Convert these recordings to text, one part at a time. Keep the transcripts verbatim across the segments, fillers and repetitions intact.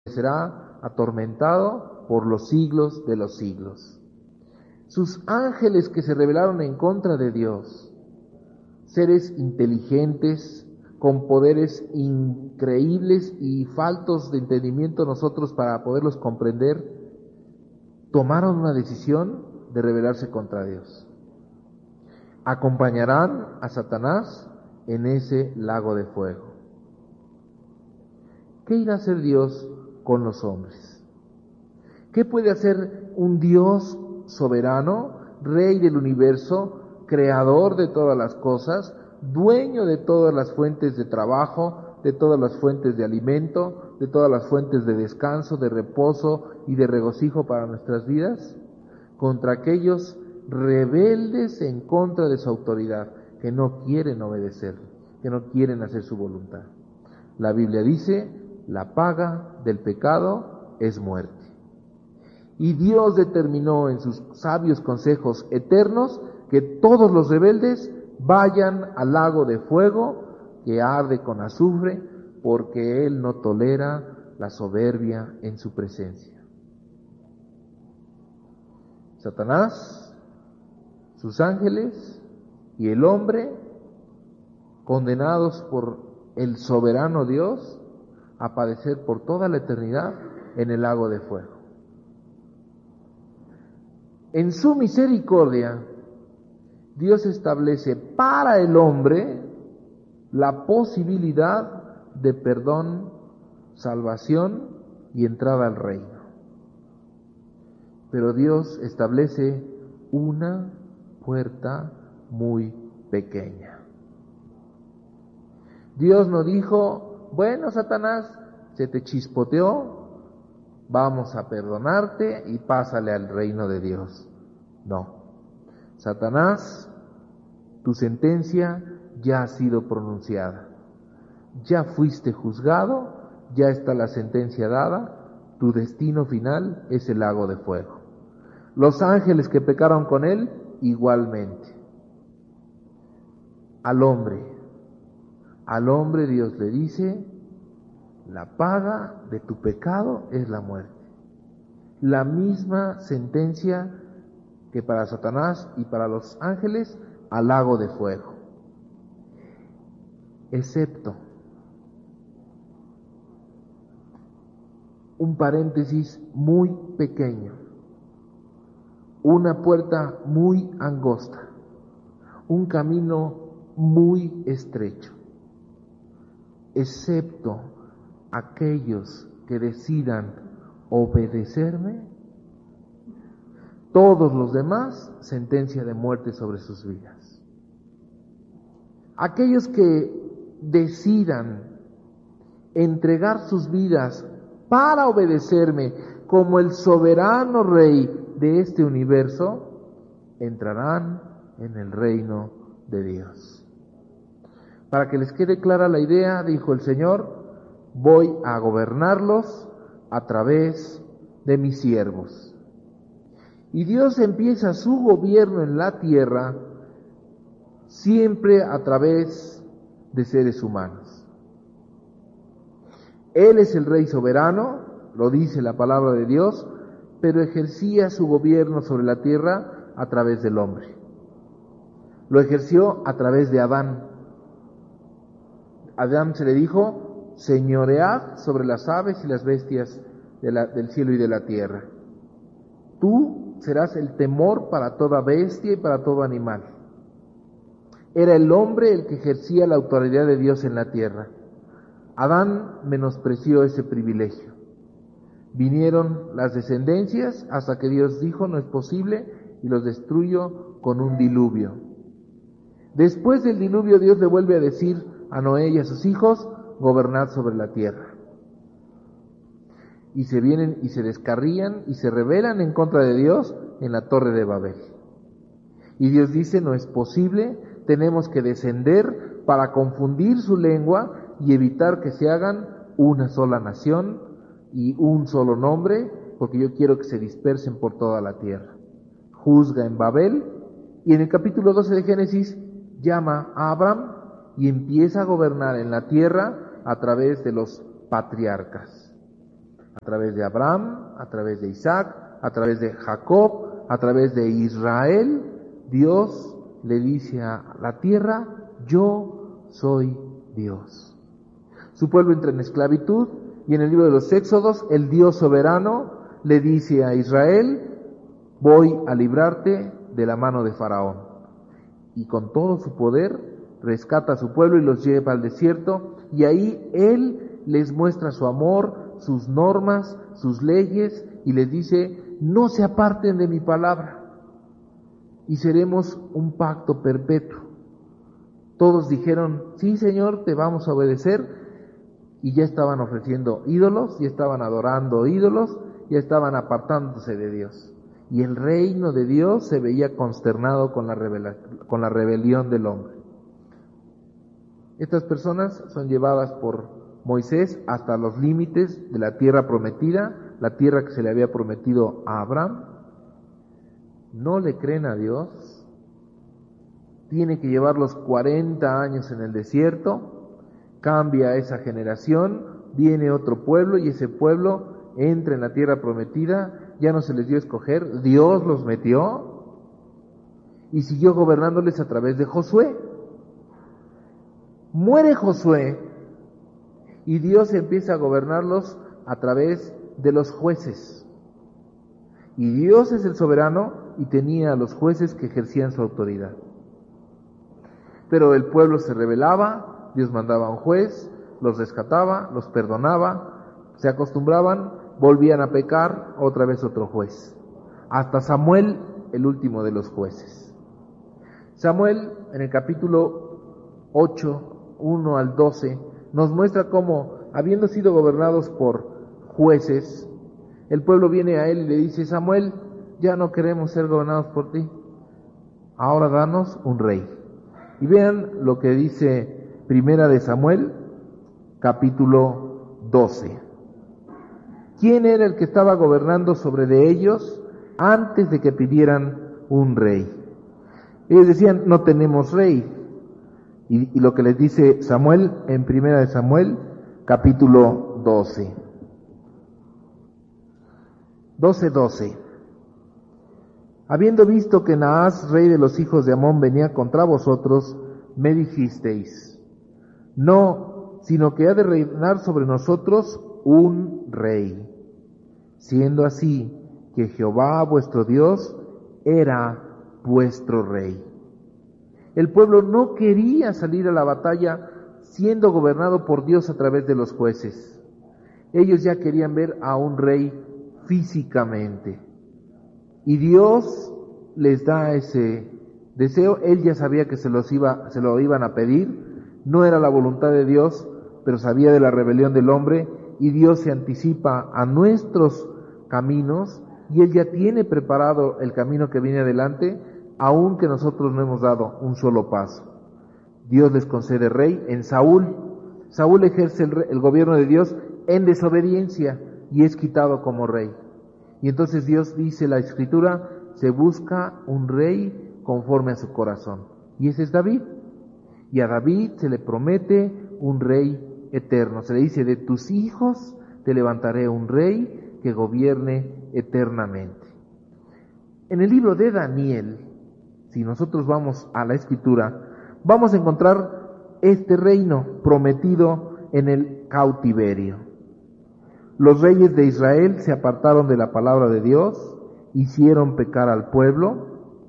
será atormentado por los siglos de los siglos. Sus ángeles que se rebelaron en contra de Dios, seres inteligentes, con poderes increíbles y faltos de entendimiento nosotros para poderlos comprender, tomaron una decisión de rebelarse contra Dios. Acompañarán a Satanás en ese lago de fuego. ¿Qué irá a hacer Dios con los hombres? ¿Qué puede hacer un Dios soberano, Rey del universo, creador de todas las cosas, dueño de todas las fuentes de trabajo, de todas las fuentes de alimento, de todas las fuentes de descanso, de reposo y de regocijo para nuestras vidas? Contra aquellos rebeldes en contra de su autoridad, que no quieren obedecer, que no quieren hacer su voluntad. La Biblia dice: la paga del pecado es muerte. Y Dios determinó en sus sabios consejos eternos que todos los rebeldes vayan al lago de fuego que arde con azufre, porque Él no tolera la soberbia en su presencia. Satanás, sus ángeles y el hombre, condenados por el soberano Dios a padecer por toda la eternidad en el lago de fuego. En su misericordia, Dios establece para el hombre la posibilidad de perdón, salvación y entrada al reino. Pero Dios establece una puerta muy pequeña. Dios no dijo: bueno, Satanás, se te chispoteó, vamos a perdonarte y pásale al reino de Dios. No. Satanás, tu sentencia ya ha sido pronunciada. Ya fuiste juzgado, ya está la sentencia dada, tu destino final es el lago de fuego. Los ángeles que pecaron con él, igualmente. Al hombre, al hombre Dios le dice: la paga de tu pecado es la muerte. La misma sentencia que para Satanás y para los ángeles, al lago de fuego. Excepto, un paréntesis muy pequeño, una puerta muy angosta, un camino muy estrecho, excepto aquellos que decidan obedecerme, todos los demás, sentencia de muerte sobre sus vidas. Aquellos que decidan entregar sus vidas para obedecerme como el soberano Rey de este universo, entrarán en el reino de Dios. Para que les quede clara la idea, dijo el Señor: voy a gobernarlos a través de mis siervos. Y Dios empieza su gobierno en la tierra siempre a través de seres humanos. Él es el Rey soberano, lo dice la palabra de Dios, pero ejercía su gobierno sobre la tierra a través del hombre. Lo ejerció a través de Adán. A Adán se le dijo: señoread sobre las aves y las bestias de la, del cielo y de la tierra. Tú serás el temor para toda bestia y para todo animal. Era el hombre el que ejercía la autoridad de Dios en la tierra. Adán menospreció ese privilegio. Vinieron las descendencias hasta que Dios dijo: no es posible, y los destruyó con un diluvio. Después del diluvio, Dios le vuelve a decir a Noé y a sus hijos: gobernad sobre la tierra. Y se vienen y se descarrían y se rebelan en contra de Dios en la torre de Babel. Y Dios dice: no es posible, tenemos que descender para confundir su lengua y evitar que se hagan una sola nación y un solo nombre, porque yo quiero que se dispersen por toda la tierra. Juzga en Babel, y en el capítulo doce de Génesis llama a Abraham y empieza a gobernar en la tierra a través de los patriarcas. a través de Abraham, a través de Isaac, a través de Jacob, a través de Israel. Dios le dice a la tierra: yo soy Dios. Su pueblo entra en esclavitud y en el libro de los Éxodos el Dios soberano le dice a Israel: voy a librarte de la mano de Faraón. Y con todo su poder rescata a su pueblo y los lleva al desierto, y ahí Él les muestra su amor, sus normas, sus leyes, y les dice: no se aparten de mi palabra, y seremos un pacto perpetuo. Todos dijeron: sí, Señor, te vamos a obedecer, y ya estaban ofreciendo ídolos, ya estaban adorando ídolos, ya estaban apartándose de Dios. Y el reino de Dios se veía consternado con la, revela- con la rebelión del hombre. Estas personas son llevadas por Moisés hasta los límites de la tierra prometida, la tierra que se le había prometido a Abraham. No le creen a Dios. Tiene que llevarlos cuarenta años en el desierto. Cambia esa generación, viene otro pueblo y ese pueblo entra en la tierra prometida. Ya no se les dio a escoger, Dios los metió y siguió gobernándoles a través de Josué. Muere Josué y Dios empieza a gobernarlos a través de los jueces. Y Dios es el soberano y tenía a los jueces que ejercían su autoridad. Pero el pueblo se rebelaba, Dios mandaba a un juez, los rescataba, los perdonaba, se acostumbraban, volvían a pecar, otra vez otro juez. Hasta Samuel, el último de los jueces. Samuel, en el capítulo ocho, uno al doce, nos muestra cómo, habiendo sido gobernados por jueces, el pueblo viene a él y le dice: Samuel, ya no queremos ser gobernados por ti, ahora danos un rey. Y vean lo que dice Primera de Samuel, capítulo doce. ¿Quién era el que estaba gobernando sobre de ellos antes de que pidieran un rey? Ellos decían: no tenemos rey. Y, y lo que les dice Samuel en Primera de Samuel, capítulo doce. doce, doce. Habiendo visto que Naas, rey de los hijos de Amón, venía contra vosotros, me dijisteis: no, sino que ha de reinar sobre nosotros un rey. Siendo así que Jehová vuestro Dios era vuestro rey. El pueblo no quería salir a la batalla siendo gobernado por Dios a través de los jueces. Ellos ya querían ver a un rey físicamente. Y Dios les da ese deseo. Él ya sabía que se los iba, se lo iban a pedir. No era la voluntad de Dios, pero sabía de la rebelión del hombre, y Dios se anticipa a nuestros caminos, y Él ya tiene preparado el camino que viene adelante, aunque nosotros no hemos dado un solo paso. Dios les concede rey en Saúl. Saúl ejerce el, el gobierno de Dios en desobediencia y es quitado como rey. Y entonces Dios, dice la Escritura, se busca un rey conforme a su corazón. Y ese es David. Y a David se le promete un rey eterno. Se le dice: de tus hijos te levantaré un rey que gobierne eternamente. En el libro de Daniel, si nosotros vamos a la Escritura, vamos a encontrar este reino prometido en el cautiverio. Los reyes de Israel se apartaron de la palabra de Dios, hicieron pecar al pueblo.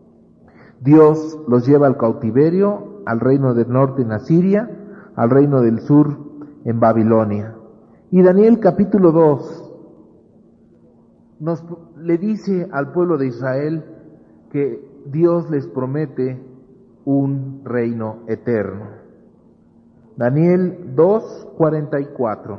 Dios los lleva al cautiverio, al reino del norte en Asiria, al reino del sur en Babilonia. Y Daniel capítulo dos nos le dice al pueblo de Israel que Dios les promete un reino eterno. Daniel dos, cuarenta y cuatro.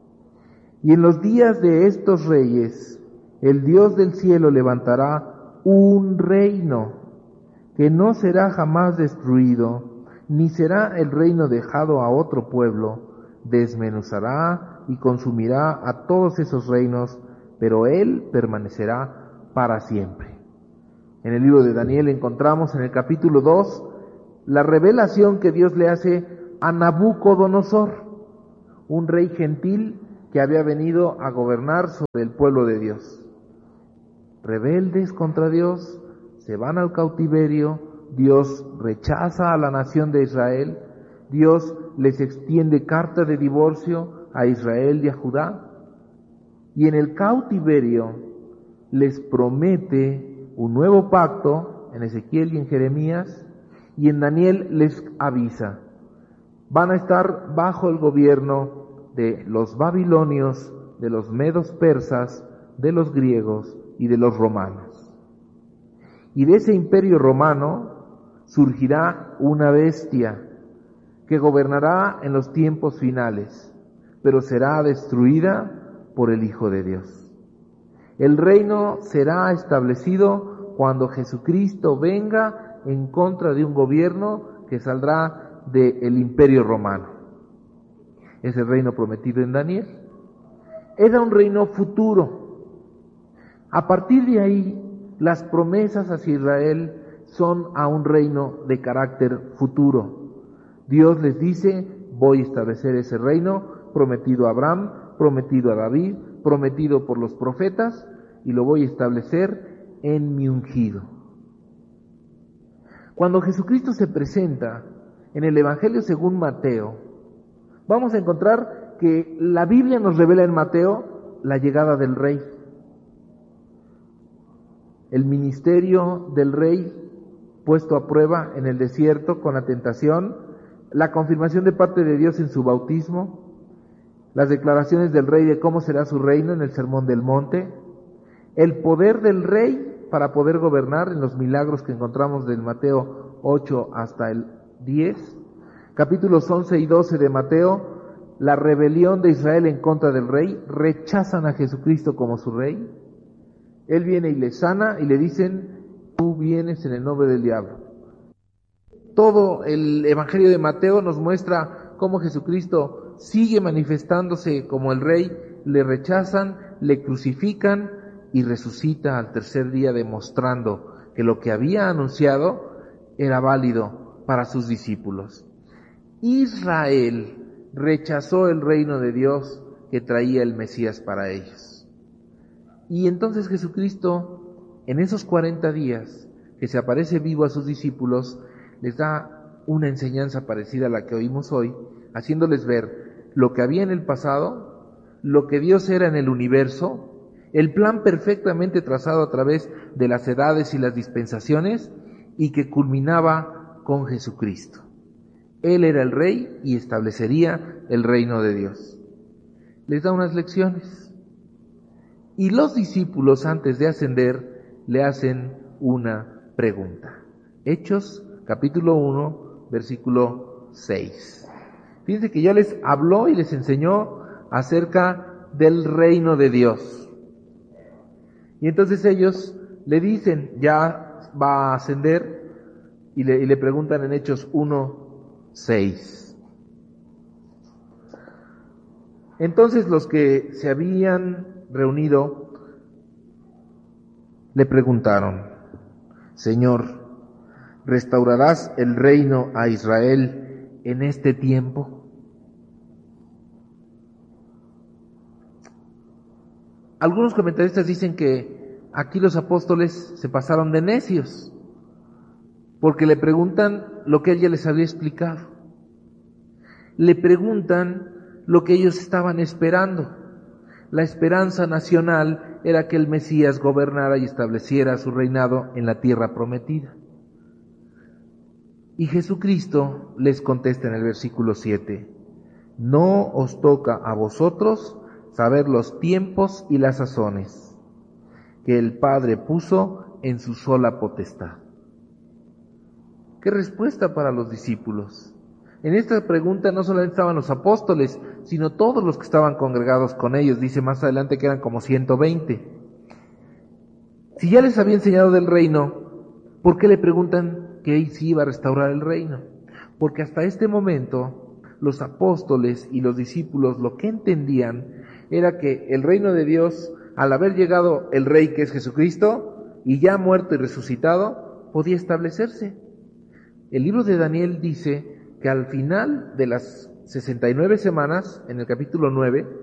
Y en los días de estos reyes, el Dios del cielo levantará un reino que no será jamás destruido, ni será el reino dejado a otro pueblo. Desmenuzará y consumirá a todos esos reinos, pero él permanecerá para siempre. En el libro de Daniel encontramos en el capítulo dos la revelación que Dios le hace a Nabucodonosor, un rey gentil que había venido a gobernar sobre el pueblo de Dios. Rebeldes contra Dios, se van al cautiverio, Dios rechaza a la nación de Israel, Dios les extiende carta de divorcio a Israel y a Judá, y en el cautiverio les promete un nuevo pacto, en Ezequiel y en Jeremías, y en Daniel les avisa, van a estar bajo el gobierno de los babilonios, de los medos persas, de los griegos y de los romanos. Y de ese imperio romano surgirá una bestia que gobernará en los tiempos finales, pero será destruida por el Hijo de Dios. El reino será establecido cuando Jesucristo venga en contra de un gobierno que saldrá del imperio romano. Es el reino prometido en Daniel. Era un reino futuro. A partir de ahí, las promesas hacia Israel son a un reino de carácter futuro. Dios les dice, voy a establecer ese reino prometido a Abraham, prometido a David, prometido por los profetas, y lo voy a establecer en mi ungido. Cuando Jesucristo se presenta en el Evangelio según Mateo, vamos a encontrar que la Biblia nos revela en Mateo la llegada del rey. El ministerio del rey puesto a prueba en el desierto con la tentación, la confirmación de parte de Dios en su bautismo, las declaraciones del rey de cómo será su reino en el Sermón del Monte, el poder del rey para poder gobernar en los milagros que encontramos del Mateo ocho hasta el diez, capítulos once y doce de Mateo, la rebelión de Israel en contra del rey, rechazan a Jesucristo como su rey. Él viene y le sana y le dicen, tú vienes en el nombre del diablo. Todo el Evangelio de Mateo nos muestra cómo Jesucristo sigue manifestándose como el rey, le rechazan, le crucifican y resucita al tercer día, demostrando que lo que había anunciado era válido para sus discípulos. Israel rechazó el reino de Dios que traía el Mesías para ellos. Y entonces Jesucristo, en esos cuarenta días que se aparece vivo a sus discípulos, les da una enseñanza parecida a la que oímos hoy, haciéndoles ver lo que había en el pasado, lo que Dios era en el universo, el plan perfectamente trazado a través de las edades y las dispensaciones, y que culminaba con Jesucristo. Él era el rey y establecería el reino de Dios. Les da unas lecciones. Y los discípulos, antes de ascender, le hacen una pregunta. Hechos, capítulo uno, versículo seis. Fíjense que ya les habló y les enseñó acerca del reino de Dios. Y entonces ellos le dicen, ya va a ascender, y le, y le preguntan en Hechos uno, seis. Entonces los que se habían reunido le preguntaron, Señor, ¿restaurarás el reino a Israel en este tiempo? Algunos comentaristas dicen que aquí los apóstoles se pasaron de necios, porque le preguntan lo que él ya les había explicado. Le preguntan lo que ellos estaban esperando. La esperanza nacional era que el Mesías gobernara y estableciera su reinado en la tierra prometida. Y Jesucristo les contesta en el versículo siete, no os toca a vosotros saber los tiempos y las sazones que el Padre puso en su sola potestad. ¿Qué respuesta para los discípulos? En esta pregunta no solamente estaban los apóstoles, sino todos los que estaban congregados con ellos. Dice más adelante que eran como ciento veinte. Si ya les había enseñado del reino, ¿por qué le preguntan que si iba a restaurar el reino? Porque hasta este momento los apóstoles y los discípulos lo que entendían era que el reino de Dios, al haber llegado el rey que es Jesucristo, y ya muerto y resucitado, podía establecerse. El libro de Daniel dice que al final de las sesenta y nueve semanas, en el capítulo nueve,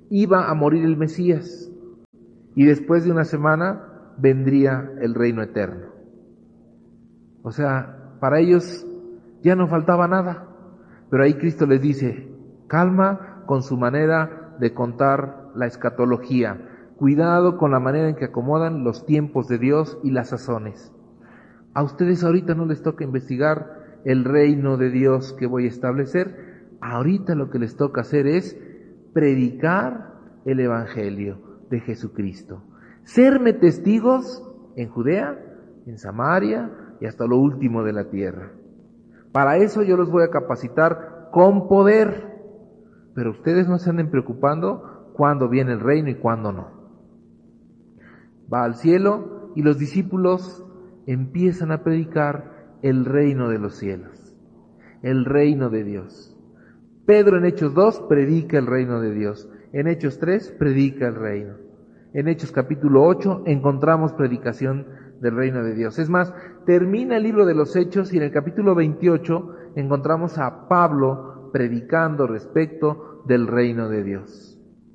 iba a morir el Mesías y después de una semana vendría el reino eterno. O sea, para ellos ya no faltaba nada, pero ahí Cristo les dice, calma con su manera de contar la escatología, cuidado con la manera en que acomodan los tiempos de Dios y las sazones. A ustedes ahorita no les toca investigar el reino de Dios que voy a establecer, ahorita lo que les toca hacer es predicar el evangelio de Jesucristo, serme testigos en Judea, en Samaria y hasta lo último de la tierra. Para eso yo los voy a capacitar con poder, pero ustedes no se anden preocupando cuándo viene el reino y cuándo no. Va al cielo y los discípulos empiezan a predicar el reino de los cielos, el reino de Dios. Pedro en Hechos dos predica el reino de Dios, en Hechos tres predica el reino, en Hechos capítulo ocho encontramos predicación del reino de Dios. Es más, termina el libro de los Hechos y en el capítulo veintiocho encontramos a Pablo predicando respecto del reino de Dios.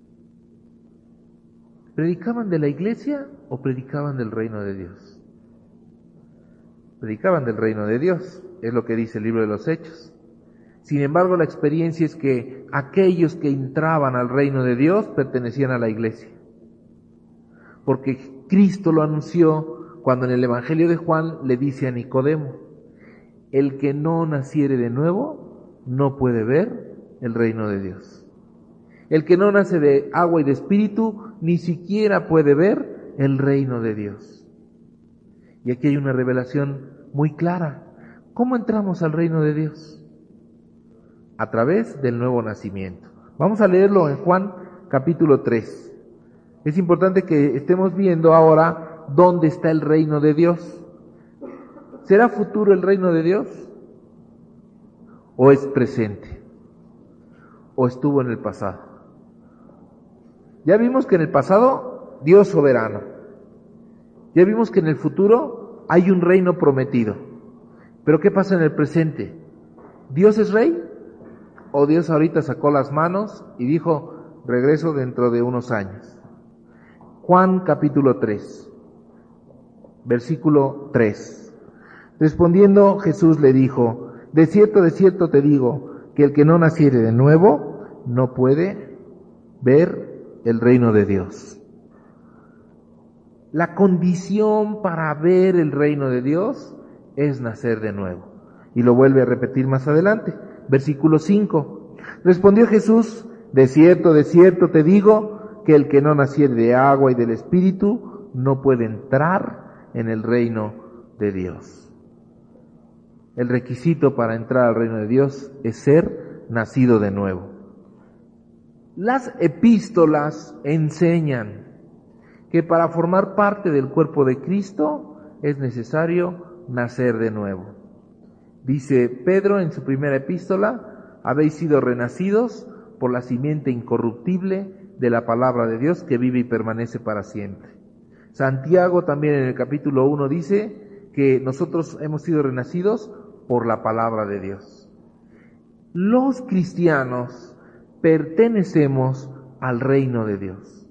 ¿Predicaban de la iglesia o predicaban del reino de Dios? Predicaban del reino de Dios, es lo que dice el libro de los Hechos. Sin embargo, la experiencia es que aquellos que entraban al reino de Dios pertenecían a la iglesia. Porque Cristo lo anunció cuando en el Evangelio de Juan le dice a Nicodemo, el que no naciere de nuevo no puede ver el reino de Dios. El que no nace de agua y de espíritu ni siquiera puede ver el reino de Dios. Y aquí hay una revelación muy clara. ¿Cómo entramos al reino de Dios? A través del nuevo nacimiento. Vamos a leerlo en Juan capítulo tres. Es importante que estemos viendo ahora dónde está el reino de Dios. ¿Será futuro el reino de Dios? ¿O es presente? ¿O estuvo en el pasado? Ya vimos que en el pasado Dios soberano. Ya vimos que en el futuro hay un reino prometido. Pero ¿qué pasa en el presente? ¿Dios es rey? ¿O Dios ahorita sacó las manos y dijo, regreso dentro de unos años? Juan capítulo tres, versículo tres. Respondiendo Jesús le dijo, de cierto, de cierto te digo, que el que no naciere de nuevo no puede ver el reino de Dios. La condición para ver el reino de Dios es nacer de nuevo. Y lo vuelve a repetir más adelante. Versículo cinco. Respondió Jesús, de cierto, de cierto te digo, que el que no naciere de agua y del Espíritu no puede entrar en el reino de Dios. El requisito para entrar al reino de Dios es ser nacido de nuevo. Las epístolas enseñan que para formar parte del cuerpo de Cristo es necesario nacer de nuevo. Dice Pedro en su primera epístola, habéis sido renacidos por la simiente incorruptible de la palabra de Dios que vive y permanece para siempre. Santiago también en el capítulo uno dice que nosotros hemos sido renacidos por la palabra de Dios. Los cristianos pertenecemos al reino de Dios.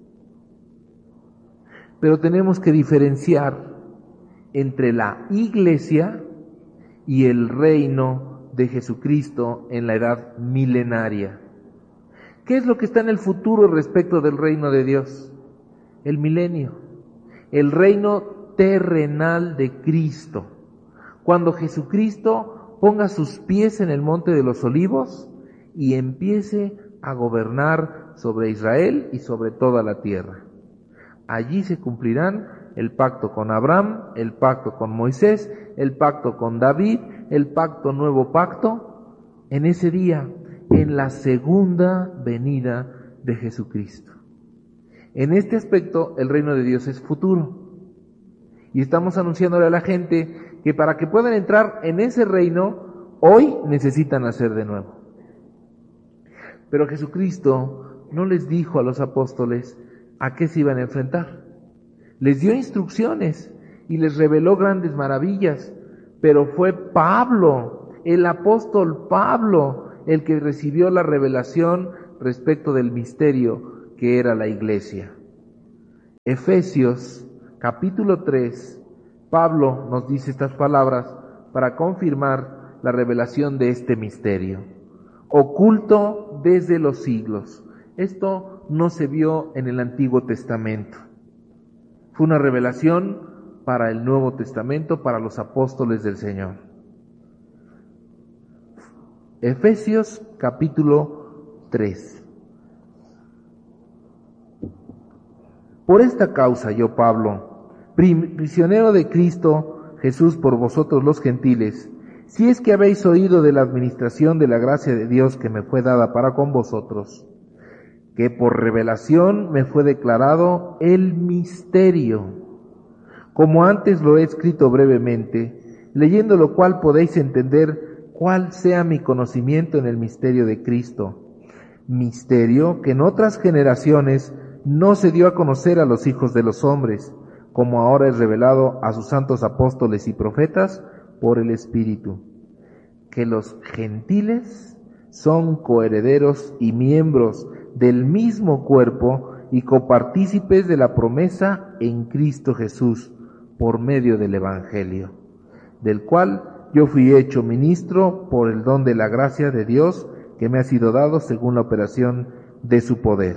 Pero tenemos que diferenciar entre la iglesia y el reino de Jesucristo en la edad milenaria. ¿Qué es lo que está en el futuro respecto del reino de Dios? El milenio, el reino terrenal de Cristo. Cuando Jesucristo ponga sus pies en el monte de los olivos y empiece a gobernar sobre Israel y sobre toda la tierra. Allí se cumplirán el pacto con Abraham, el pacto con Moisés, el pacto con David, el pacto nuevo pacto, en ese día, en la segunda venida de Jesucristo. En este aspecto, el reino de Dios es futuro. Y estamos anunciándole a la gente que para que puedan entrar en ese reino, hoy necesitan nacer de nuevo. Pero Jesucristo no les dijo a los apóstoles a qué se iban a enfrentar. Les dio instrucciones y les reveló grandes maravillas, pero fue Pablo, el apóstol Pablo, el que recibió la revelación respecto del misterio que era la iglesia. Efesios capítulo tres, Pablo nos dice estas palabras para confirmar la revelación de este misterio, oculto desde los siglos. Esto no se vio en el Antiguo Testamento. Fue una revelación para el Nuevo Testamento, para los apóstoles del Señor. Efesios capítulo tres. Por esta causa yo, Pablo, prisionero de Cristo Jesús por vosotros los gentiles, si es que habéis oído de la administración de la gracia de Dios que me fue dada para con vosotros, que por revelación me fue declarado el misterio, como antes lo he escrito brevemente, leyendo lo cual podéis entender cuál sea mi conocimiento en el misterio de Cristo, misterio que en otras generaciones no se dio a conocer a los hijos de los hombres, como ahora es revelado a sus santos apóstoles y profetas por el Espíritu, que los gentiles son coherederos y miembros del mismo cuerpo y copartícipes de la promesa en Cristo Jesús por medio del Evangelio, del cual yo fui hecho ministro por el don de la gracia de Dios que me ha sido dado según la operación de su poder.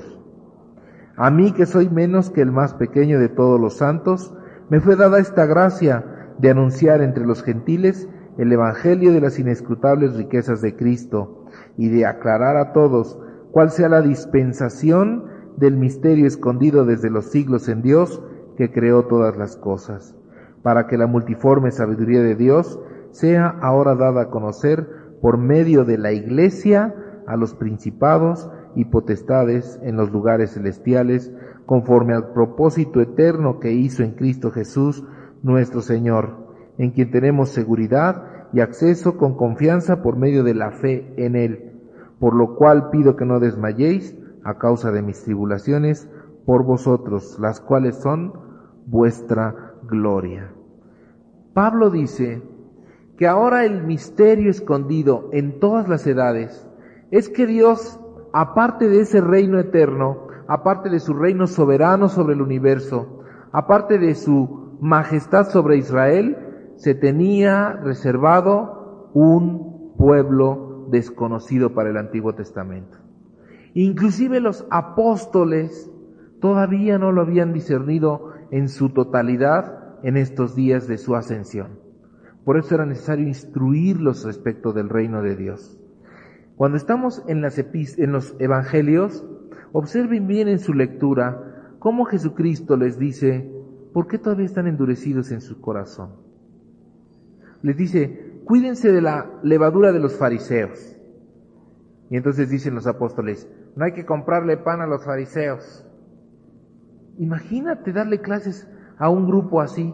A mí, que soy menos que el más pequeño de todos los santos, me fue dada esta gracia de anunciar entre los gentiles el evangelio de las inescrutables riquezas de Cristo y de aclarar a todos cuál sea la dispensación del misterio escondido desde los siglos en Dios que creó todas las cosas, para que la multiforme sabiduría de Dios sea ahora dada a conocer por medio de la Iglesia a los principados y potestades en los lugares celestiales, conforme al propósito eterno que hizo en Cristo Jesús nuestro Señor, en quien tenemos seguridad y acceso con confianza por medio de la fe en Él, por lo cual pido que no desmayéis a causa de mis tribulaciones por vosotros, las cuales son vuestra gloria. Pablo dice que ahora el misterio escondido en todas las edades es que Dios, aparte de ese reino eterno, aparte de su reino soberano sobre el universo, aparte de su majestad sobre Israel, se tenía reservado un pueblo desconocido para el Antiguo Testamento. Inclusive los apóstoles todavía no lo habían discernido en su totalidad en estos días de su ascensión. Por eso era necesario instruirlos respecto del reino de Dios. Cuando estamos en, las epis- en los evangelios, observen bien en su lectura cómo Jesucristo les dice, ¿por qué todavía están endurecidos en su corazón? Les dice, cuídense de la levadura de los fariseos. Y entonces dicen los apóstoles, no hay que comprarle pan a los fariseos. Imagínate darle clases a un grupo así.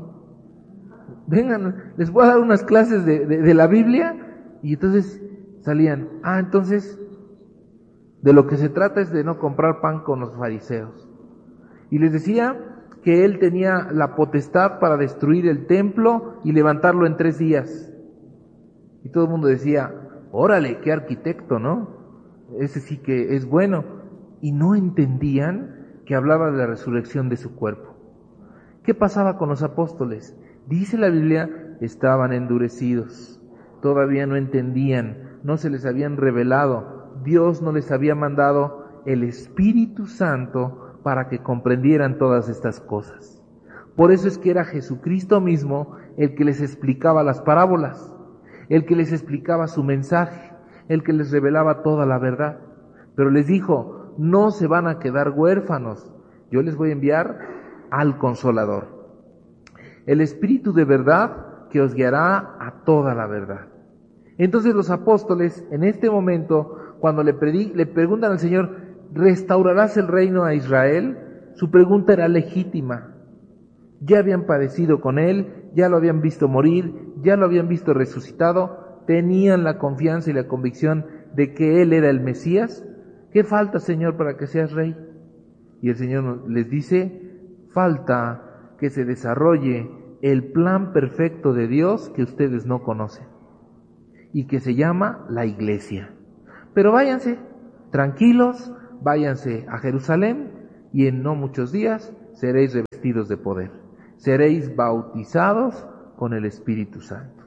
Vengan, les voy a dar unas clases de, de, de la Biblia, y entonces salían, ah, entonces de lo que se trata es de no comprar pan con los fariseos. Y les decía que él tenía la potestad para destruir el templo y levantarlo en tres días. Y todo el mundo decía, órale, qué arquitecto, ¿no? Ese sí que es bueno. Y no entendían que hablaba de la resurrección de su cuerpo. ¿Qué pasaba con los apóstoles? Dice la Biblia, estaban endurecidos, todavía no entendían, no se les habían revelado, Dios no les había mandado el Espíritu Santo para que comprendieran todas estas cosas. Por eso es que era Jesucristo mismo el que les explicaba las parábolas, el que les explicaba su mensaje, el que les revelaba toda la verdad. Pero les dijo, no se van a quedar huérfanos, yo les voy a enviar al Consolador, el Espíritu de verdad que os guiará a toda la verdad. Entonces los apóstoles, en este momento, cuando le, predi- le preguntan al Señor, ¿restaurarás el reino a Israel? Su pregunta era legítima. Ya habían padecido con Él, ya lo habían visto morir, ya lo habían visto resucitado, tenían la confianza y la convicción de que Él era el Mesías. ¿Qué falta, Señor, para que seas rey? Y el Señor les dice, falta que se desarrolle el plan perfecto de Dios que ustedes no conocen y que se llama la iglesia. Pero váyanse, tranquilos, váyanse a Jerusalén, y en no muchos días seréis revestidos de poder. Seréis bautizados con el Espíritu Santo.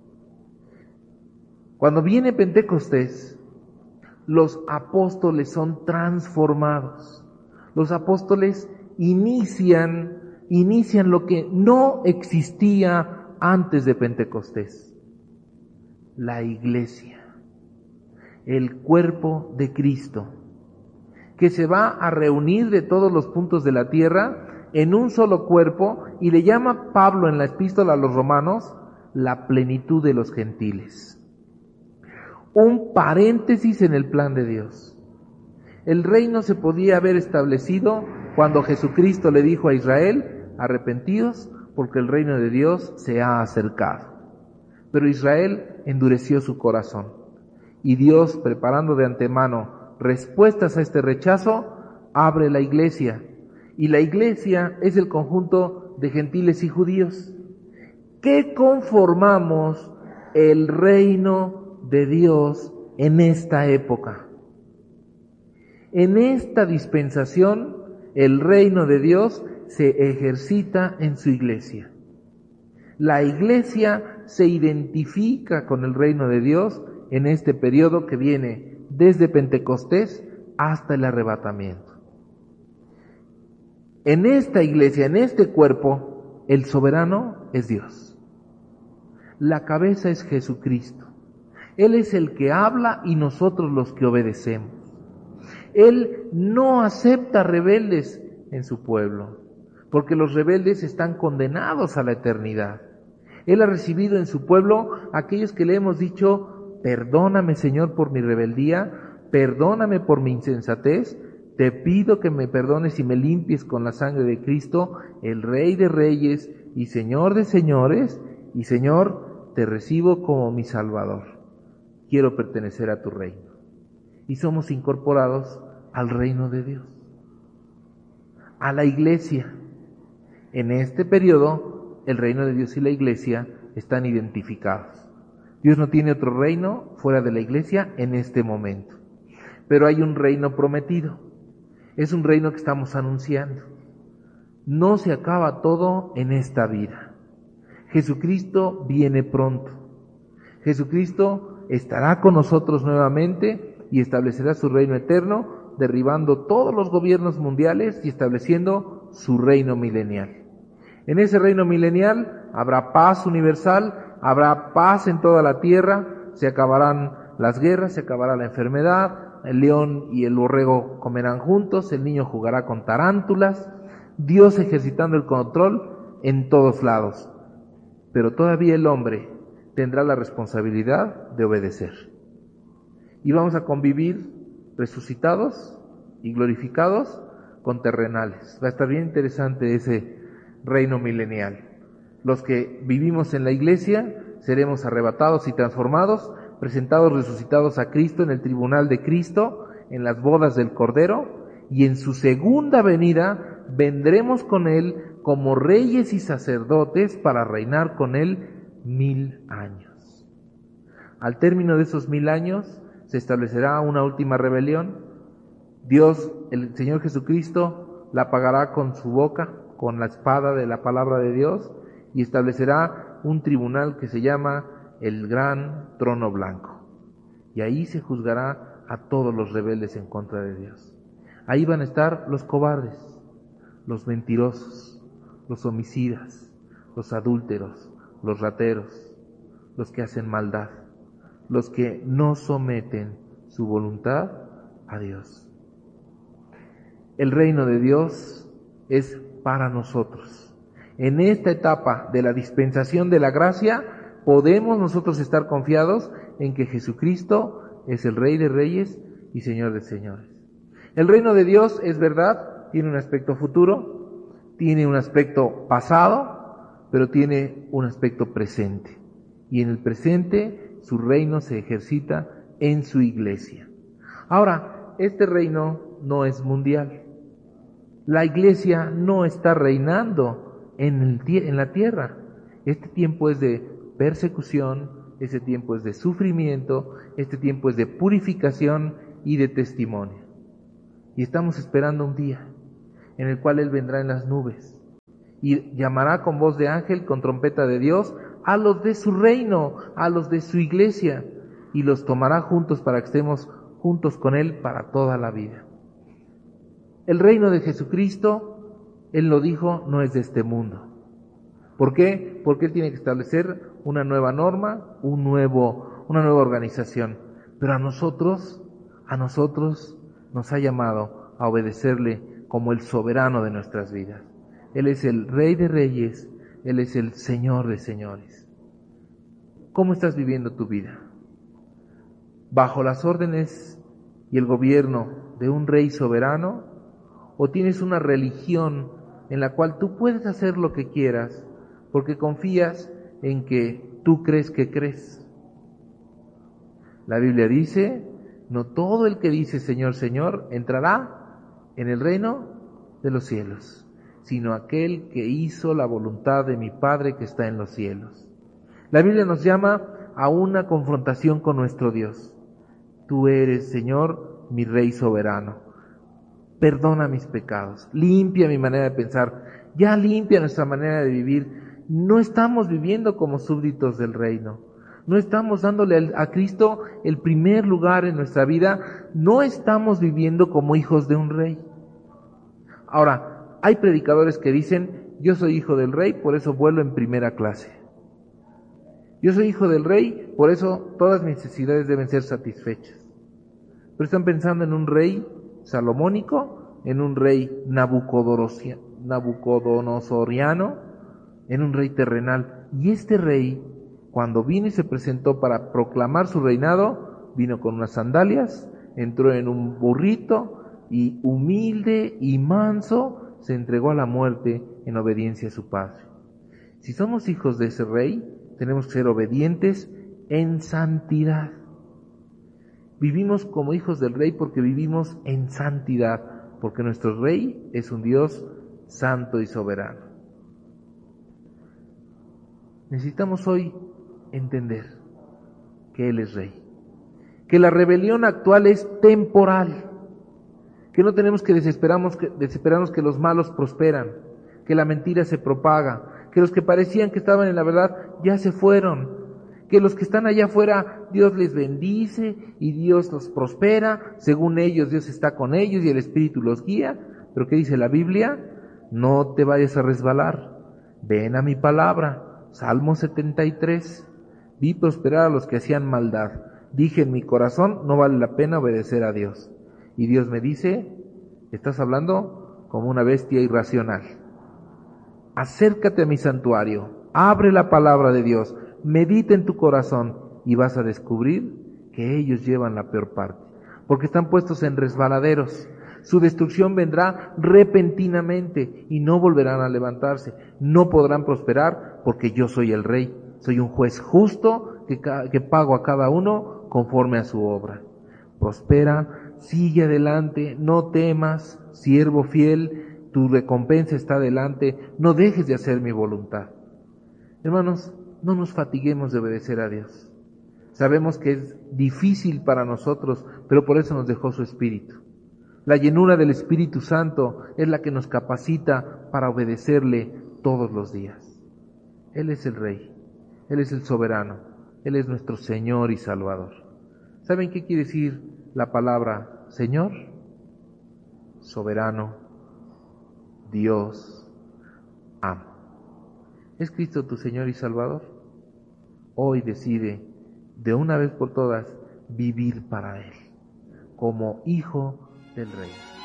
Cuando viene Pentecostés, los apóstoles son transformados. Los apóstoles inician, inician lo que no existía antes de Pentecostés. La iglesia, el cuerpo de Cristo, que se va a reunir de todos los puntos de la tierra en un solo cuerpo, y le llama Pablo en la epístola a los romanos la plenitud de los gentiles. Un paréntesis en el plan de Dios. El reino se podía haber establecido cuando Jesucristo le dijo a Israel: arrepentidos, porque el reino de Dios se ha acercado. Pero Israel endureció su corazón, y Dios, preparando de antemano respuestas a este rechazo, abre la iglesia, y la iglesia es el conjunto de gentiles y judíos, que conformamos el reino de Dios en esta época. En esta dispensación, el reino de Dios se ejercita en su iglesia. La iglesia se identifica con el reino de Dios en este periodo que viene desde Pentecostés hasta el arrebatamiento. En esta iglesia, en este cuerpo, el soberano es Dios. La cabeza es Jesucristo. Él es el que habla y nosotros los que obedecemos. Él no acepta rebeldes en su pueblo, porque los rebeldes están condenados a la eternidad. Él ha recibido en su pueblo a aquellos que le hemos dicho: perdóname, Señor, por mi rebeldía, perdóname por mi insensatez, te pido que me perdones y me limpies con la sangre de Cristo, el Rey de Reyes y Señor de Señores, y Señor, te recibo como mi Salvador. Quiero pertenecer a tu reino. Y somos incorporados al reino de Dios, a la iglesia. En este periodo, el reino de Dios y la iglesia están identificados. Dios no tiene otro reino fuera de la iglesia en este momento. Pero hay un reino prometido. Es un reino que estamos anunciando. No se acaba todo en esta vida. Jesucristo viene pronto. Jesucristo estará con nosotros nuevamente y establecerá su reino eterno, derribando todos los gobiernos mundiales y estableciendo su reino milenial. En ese reino milenial habrá paz universal, habrá paz en toda la tierra, se acabarán las guerras, se acabará la enfermedad, el león y el borrego comerán juntos, el niño jugará con tarántulas, Dios ejercitando el control en todos lados. Pero todavía el hombre tendrá la responsabilidad de obedecer. Y vamos a convivir resucitados y glorificados con terrenales. Va a estar bien interesante ese reino milenial. Los que vivimos en la iglesia seremos arrebatados y transformados, presentados resucitados a Cristo en el tribunal de Cristo, en las bodas del Cordero, y en su segunda venida vendremos con Él como reyes y sacerdotes para reinar con Él mil años. Al término de esos mil años se establecerá una última rebelión. Dios, el Señor Jesucristo, la apagará con su boca, con la espada de la palabra de Dios, y establecerá un tribunal que se llama el Gran Trono Blanco. Y ahí se juzgará a todos los rebeldes en contra de Dios. Ahí van a estar los cobardes, los mentirosos, los homicidas, los adúlteros, los rateros, los que hacen maldad, los que no someten su voluntad a Dios. El reino de Dios es para nosotros. En esta etapa de la dispensación de la gracia, podemos nosotros estar confiados en que Jesucristo es el Rey de Reyes y Señor de Señores. El reino de Dios es verdad, tiene un aspecto futuro, tiene un aspecto pasado, pero tiene un aspecto presente. Y en el presente su reino se ejercita en su iglesia. Ahora, este reino no es mundial. La iglesia no está reinando en, el, en la tierra. Este tiempo es de persecución, este tiempo es de sufrimiento, este tiempo es de purificación y de testimonio. Y estamos esperando un día en el cual Él vendrá en las nubes. Y llamará con voz de ángel, con trompeta de Dios, a los de su reino, a los de su iglesia, y los tomará juntos para que estemos juntos con Él para toda la vida. El reino de Jesucristo, Él lo dijo, no es de este mundo. ¿Por qué? Porque Él tiene que establecer una nueva norma, un nuevo, una nueva organización. Pero a nosotros, a nosotros nos ha llamado a obedecerle como el soberano de nuestras vidas. Él es el Rey de Reyes, Él es el Señor de Señores. ¿Cómo estás viviendo tu vida? ¿Bajo las órdenes y el gobierno de un Rey soberano? ¿O tienes una religión en la cual tú puedes hacer lo que quieras porque confías en que tú crees que crees? La Biblia dice, no todo el que dice Señor, Señor, entrará en el reino de los cielos, sino aquel que hizo la voluntad de mi Padre que está en los cielos. La Biblia nos llama a una confrontación con nuestro Dios. Tú eres, Señor, mi Rey soberano. Perdona mis pecados, limpia mi manera de pensar, ya limpia nuestra manera de vivir. No estamos viviendo como súbditos del reino. No estamos dándole a Cristo el primer lugar en nuestra vida. No estamos viviendo como hijos de un rey. Ahora, hay predicadores que dicen, yo soy hijo del rey, por eso vuelo en primera clase. Yo soy hijo del rey, por eso todas mis necesidades deben ser satisfechas. Pero están pensando en un rey salomónico, en un rey nabucodonosoriano, en un rey terrenal. Y este rey, cuando vino y se presentó para proclamar su reinado, vino con unas sandalias, entró en un burrito y humilde y manso se entregó a la muerte en obediencia a su Padre. Si somos hijos de ese rey, tenemos que ser obedientes en santidad. Vivimos como hijos del rey porque vivimos en santidad, porque nuestro rey es un Dios santo y soberano. Necesitamos hoy entender que Él es rey, que la rebelión actual es temporal, que no tenemos que desesperarnos que, desesperarnos que los malos prosperan, que la mentira se propaga, que los que parecían que estaban en la verdad ya se fueron, que los que están allá afuera Dios les bendice y Dios los prospera, según ellos Dios está con ellos y el Espíritu los guía. Pero ¿qué dice la Biblia? No te vayas a resbalar, ven a mi palabra. Salmo setenta y tres, vi prosperar a los que hacían maldad, dije en mi corazón, no vale la pena obedecer a Dios. Y Dios me dice, estás hablando como una bestia irracional. Acércate a mi santuario, abre la palabra de Dios, medita en tu corazón y vas a descubrir que ellos llevan la peor parte, porque están puestos en resbaladeros. Su destrucción vendrá repentinamente y no volverán a levantarse. No podrán prosperar porque yo soy el rey. Soy un juez justo que, que pago a cada uno conforme a su obra. Prospera, sigue adelante, no temas, siervo fiel, tu recompensa está delante, no dejes de hacer mi voluntad. Hermanos, no nos fatiguemos de obedecer a Dios. Sabemos que es difícil para nosotros, pero por eso nos dejó su Espíritu. La llenura del Espíritu Santo es la que nos capacita para obedecerle todos los días. Él es el Rey, Él es el soberano, Él es nuestro Señor y Salvador. ¿Saben qué quiere decir la palabra Señor? Soberano, Dios, amo. ¿Es Cristo tu Señor y Salvador? Hoy decide, de una vez por todas, vivir para Él, como hijo del Rey.